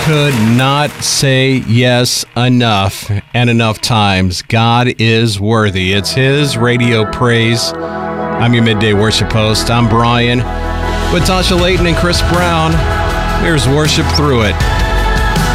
could not say yes enough and enough times. God is worthy. It's His radio praise. I'm your midday worship host. I'm Brian with Tasha Layton and Chris Brown. Here's Worship Through It.